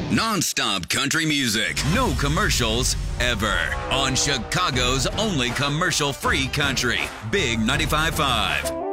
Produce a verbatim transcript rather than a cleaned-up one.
Non-stop country music. No commercials ever. On Chicago's only commercial-free country. Big ninety-five point five.